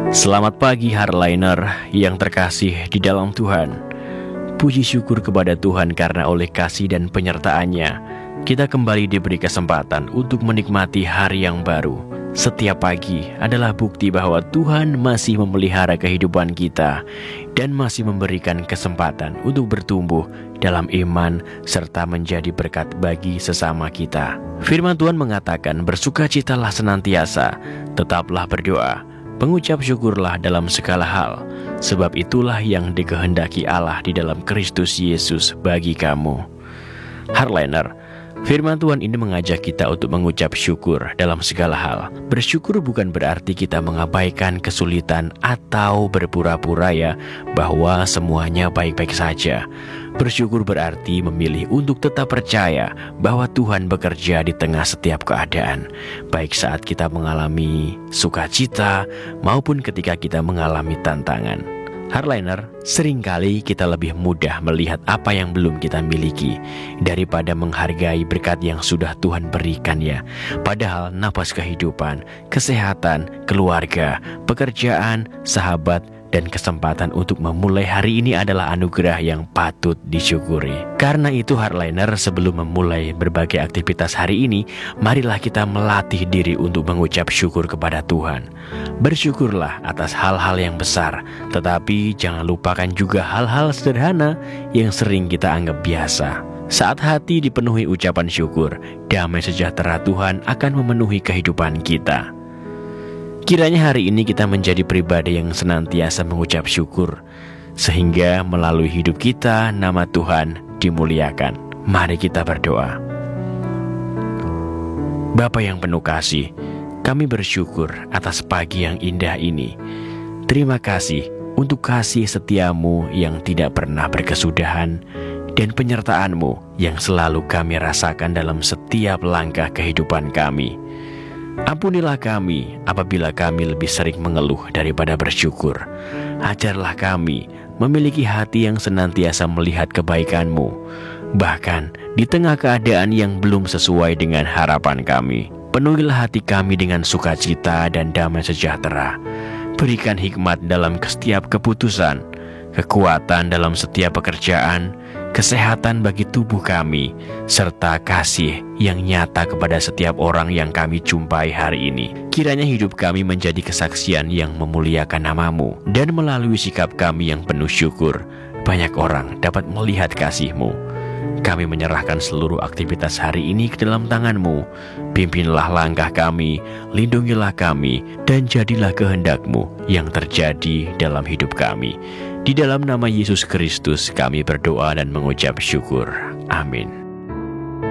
Selamat pagi hardliner yang terkasih di dalam Tuhan. Puji syukur kepada Tuhan karena oleh kasih dan penyertaan-Nya kita kembali diberi kesempatan untuk menikmati hari yang baru. Setiap pagi adalah bukti bahwa Tuhan masih memelihara kehidupan kita dan masih memberikan kesempatan untuk bertumbuh dalam iman serta menjadi berkat bagi sesama kita. Firman Tuhan mengatakan, bersukacitalah senantiasa, tetaplah berdoa, mengucap syukurlah dalam segala hal, sebab itulah yang dikehendaki Allah di dalam Kristus Yesus bagi kamu. Hardliner, firman Tuhan ini mengajak kita untuk mengucap syukur dalam segala hal. Bersyukur bukan berarti kita mengabaikan kesulitan atau berpura-pura bahwa semuanya baik-baik saja. Bersyukur berarti memilih untuk tetap percaya bahwa Tuhan bekerja di tengah setiap keadaan, baik saat kita mengalami sukacita maupun ketika kita mengalami tantangan. Hardliner, seringkali kita lebih mudah melihat apa yang belum kita miliki daripada menghargai berkat yang sudah Tuhan berikan Padahal napas kehidupan, kesehatan, keluarga, pekerjaan, sahabat, dan kesempatan untuk memulai hari ini adalah anugerah yang patut disyukuri. Karena itu hardliner, sebelum memulai berbagai aktivitas hari ini, marilah kita melatih diri untuk mengucap syukur kepada Tuhan. Bersyukurlah atas hal-hal yang besar, tetapi jangan lupakan juga hal-hal sederhana yang sering kita anggap biasa. Saat hati dipenuhi ucapan syukur, damai sejahtera Tuhan akan memenuhi kehidupan kita. Kiranya hari ini kita menjadi pribadi yang senantiasa mengucap syukur, sehingga melalui hidup kita nama Tuhan dimuliakan. Mari kita berdoa. Bapa yang penuh kasih, kami bersyukur atas pagi yang indah ini. Terima kasih untuk kasih setiamu yang tidak pernah berkesudahan dan penyertaan-Mu yang selalu kami rasakan dalam setiap langkah kehidupan kami. Ampunilah kami apabila kami lebih sering mengeluh daripada bersyukur. Ajarlah kami memiliki hati yang senantiasa melihat kebaikan-Mu, bahkan di tengah keadaan yang belum sesuai dengan harapan kami. Penuhilah hati kami dengan sukacita dan damai sejahtera. Berikan hikmat dalam setiap keputusan, kekuatan dalam setiap pekerjaan, kesehatan bagi tubuh kami, serta kasih yang nyata kepada setiap orang yang kami jumpai hari ini. Kiranya hidup kami menjadi kesaksian yang memuliakan nama-Mu, dan melalui sikap kami yang penuh syukur, banyak orang dapat melihat kasih-Mu. Kami menyerahkan seluruh aktivitas hari ini ke dalam tangan-Mu. Pimpinlah langkah kami, lindungilah kami, dan jadilah kehendak-Mu yang terjadi dalam hidup kami. Di dalam nama Yesus Kristus kami berdoa dan mengucap syukur. Amin.